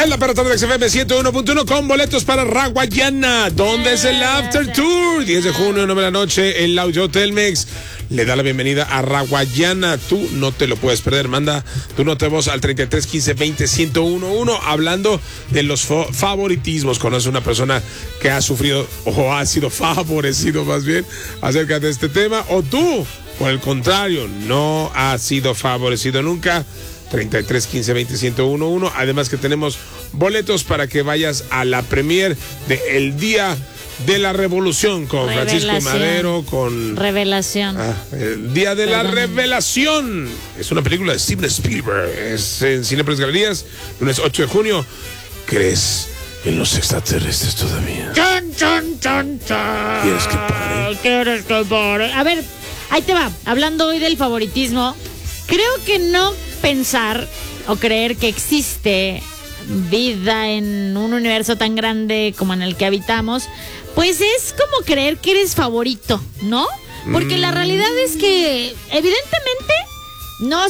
En la Perra Tarde XFM 101.1 con boletos para Raguayana. ¿Dónde es el After Tour? 10 de junio, 9 de la noche, el Audio Telmex. Le da la bienvenida a Raguayana. Tú no te lo puedes perder. Manda tu nota de voz al 33 15 20 1011. Hablando de los favoritismos. Conoce una persona que ha sufrido o ha sido favorecido más bien acerca de este tema. O tú, por el contrario, no has sido favorecido nunca. 33 15 20 1011. Además que tenemos boletos para que vayas a la premier de El Día de la Revolución con Francisco Madero, con Revelación. El Día de la Revelación. Es una película de Steven Spielberg. Es en Cinépolis Galerías, lunes 8 de junio. ¿Crees en los extraterrestres todavía? ¡Chan, chan, chan, chan! ¿Quieres que pare? ¿Quieres que pare? A ver, ahí te va. Hablando hoy del favoritismo, creo que no pensar o creer que existe vida en un universo tan grande como en el que habitamos, pues es como creer que eres favorito, ¿no? Porque la realidad es que evidentemente no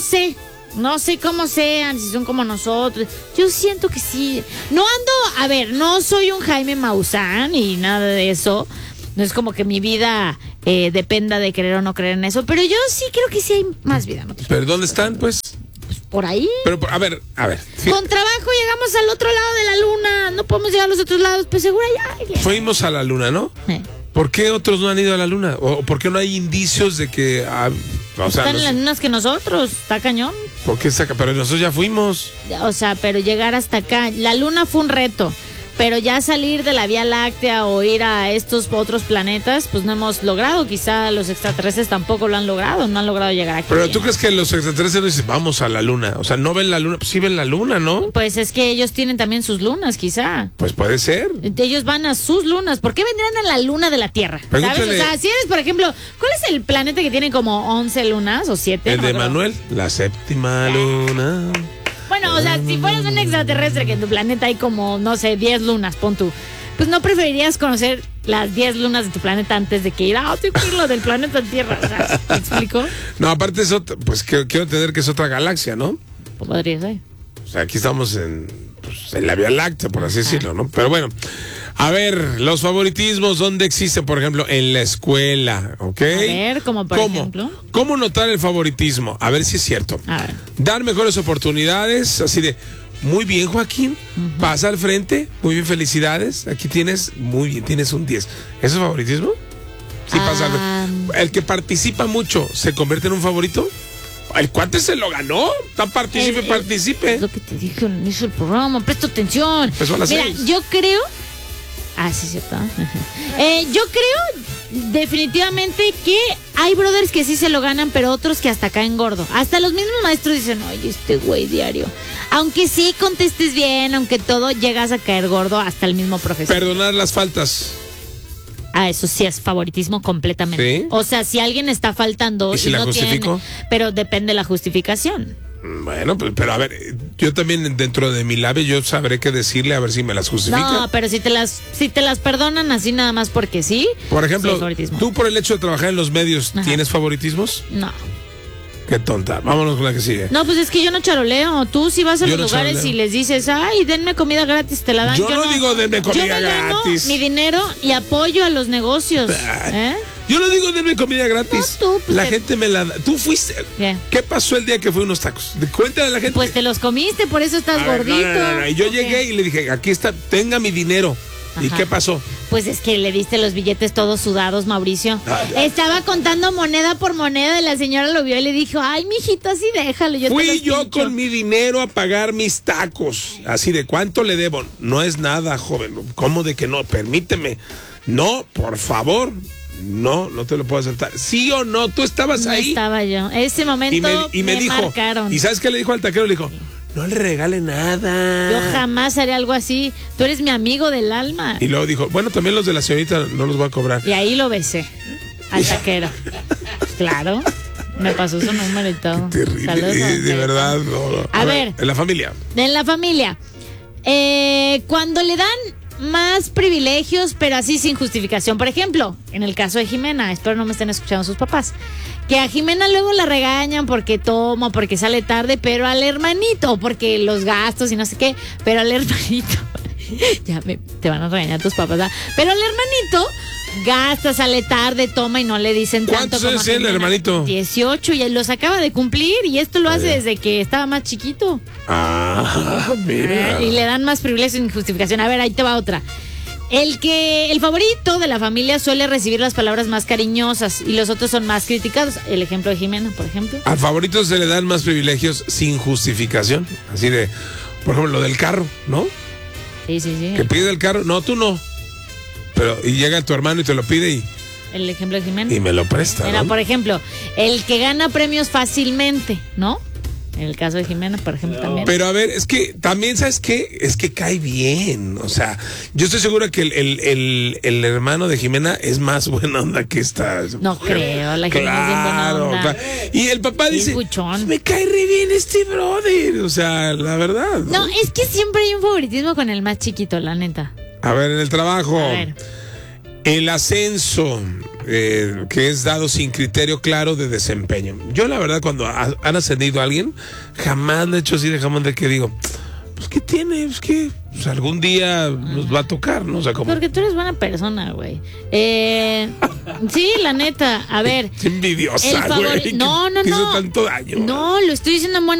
sé cómo sean, si son como nosotros. Yo siento que sí. No soy un Jaime Maussan y nada de eso. No es como que mi vida dependa de creer o no creer en eso, pero yo sí creo que sí hay más vida, ¿no? ¿Pero dónde están, pues? Por ahí. Pero, a ver. Con trabajo llegamos al otro lado de la luna. No podemos llegar a los otros lados, pues seguro hay alguien. Fuimos a la luna, ¿no? ¿Por qué otros no han ido a la luna? ¿O por qué no hay indicios de que... están en las lunas que nosotros, está cañón. ¿Por qué saca? Pero nosotros ya fuimos. O sea, pero llegar hasta acá. La luna fue un reto. Pero ya salir de la Vía Láctea o ir a estos otros planetas, pues no hemos logrado. Quizá los extraterrestres tampoco lo han logrado, no han logrado llegar aquí. Pero ¿tú crees que los extraterrestres dicen, vamos a la luna? O sea, ¿no ven la luna? Pues sí ven la luna, ¿no? Pues es que ellos tienen también sus lunas, quizá. Pues puede ser. Ellos van a sus lunas. ¿Por qué vendrían a la luna de la Tierra? Pregúntale. ¿Sabes? O sea, si eres, por ejemplo, ¿cuál es el planeta que tiene como 11 lunas o 7? El de Manuel, la séptima luna. Bueno, o sea, si fueras un extraterrestre que en tu planeta hay como, no sé, 10 lunas, pon tú, pues no preferirías conocer las 10 lunas de tu planeta antes de que ir a lo del planeta Tierra. O sea, ¿me explico? No, aparte es otra, pues quiero entender que es otra galaxia, ¿no? Podría ser. O sea, aquí estamos en la Vía Láctea, por así decirlo, ¿no? Pero bueno, a ver, los favoritismos, ¿dónde existen? Por ejemplo, en la escuela, ¿ok? A ver, como por ejemplo. ¿Cómo notar el favoritismo? A ver si es cierto. A ver. Dar mejores oportunidades, así de, muy bien, Joaquín, pasa al frente, muy bien, felicidades, aquí tienes, muy bien, tienes un 10. ¿Eso es favoritismo? Sí, pasa al frente. El que participa mucho, ¿se convierte en un favorito? El cuate se lo ganó. Participe. Es lo que te dije al inicio del programa. Presta atención. Empezó a las 6. Mira, yo creo. Sí, cierto. Yo creo definitivamente que hay brothers que sí se lo ganan, pero otros que hasta caen gordo. Hasta los mismos maestros dicen, oye, este güey diario. Aunque sí contestes bien, aunque todo, llegas a caer gordo hasta el mismo profesor. Perdonar las faltas. Eso sí es favoritismo completamente. ¿Sí? O sea, si alguien está faltando ¿Y si la no justifico? pero depende de la justificación. Bueno, pero a ver, yo también dentro de mi labio yo sabré qué decirle a ver si me las justifica. No, pero si te las perdonan así nada más porque sí. Por ejemplo, sí, tú por el hecho de trabajar en los medios, ¿tienes favoritismos? No. Qué tonta. Vámonos con la que sigue. No, pues es que yo no charoleo. Tú si vas a Yo los no lugares charoleo. y les dices, ay, denme comida gratis, te la dan. Yo no digo denme comida gratis. Mi dinero y apoyo a los negocios. Yo no digo denme comida gratis. No, tú, pues la gente me la da. Tú fuiste. ¿Qué pasó el día que fui a unos tacos? Cuéntale a la gente. Pues te los comiste, por eso estás gordito. No. Y yo llegué y le dije, aquí está, tenga mi dinero. ¿Y qué pasó? Pues es que le diste los billetes todos sudados, Mauricio. Estaba contando moneda por moneda y la señora lo vio y le dijo, ay, mijito, así déjalo. Fui yo con mi dinero a pagar mis tacos. Así de, ¿cuánto le debo? No es nada, joven. ¿Cómo de que no? Permíteme. No, por favor. No te lo puedo aceptar. ¿Sí o no? Tú estabas ahí. Estaba yo. Ese momento y me dijo, marcaron. ¿Y sabes qué le dijo al taquero? Le dijo, no le regale nada. Yo jamás haré algo así. Tú eres mi amigo del alma. Y luego dijo, bueno, también los de la señorita no los voy a cobrar. Y ahí lo besé al taquero. Claro. Me pasó su número y todo. Qué terrible. Saludos, de verdad. No. A ver. En la familia. Cuando le dan más privilegios, pero así sin justificación. Por ejemplo, en el caso de Jimena, espero no me estén escuchando sus papás, Que a Jimena luego la regañan porque toma, porque sale tarde, pero al hermanito, porque los gastos y no sé qué, pero al hermanito, te van a regañar tus papás, ¿verdad? Pero al hermanito gasta, sale tarde, toma y no le dicen tanto. ¿Cuántos años tiene el hermanito? 18 y él los acaba de cumplir y esto lo hace desde que estaba más chiquito. Mira. Y le dan más privilegios sin justificación. A ver, ahí te va otra. El favorito de la familia suele recibir las palabras más cariñosas y los otros son más criticados. El ejemplo de Jimena, por ejemplo. Al favorito se le dan más privilegios sin justificación. Así de, por ejemplo, lo del carro, ¿no? Sí. Que pide el carro, no, tú no. Pero, y llega tu hermano y te lo pide y... El ejemplo de Jimena. Y me lo presta, Mira, ¿no? por ejemplo, el que gana premios fácilmente, ¿no? En el caso de Jimena, por ejemplo, también. Pero a ver, es que también, ¿sabes qué? Es que cae bien. O sea, yo estoy seguro que el hermano de Jimena es más buena onda que esta. No creo, la Jimena es bien buena onda. Claro. Y el papá dice, buchón. me cae re bien este brother. O sea, la verdad. No, es que siempre hay un favoritismo con el más chiquito, la neta. A ver, en el trabajo. A ver. El ascenso, que es dado sin criterio claro de desempeño. Yo la verdad cuando han ascendido a alguien, jamás le he hecho así de jamás de que digo, pues ¿qué tiene? Pues que pues, algún día nos va a tocar, ¿no? O sea, como... Porque tú eres buena persona, güey. Sí, la neta, a ver. Envidiosa, güey. No. Hizo tanto daño. No, lo estoy diciendo en buena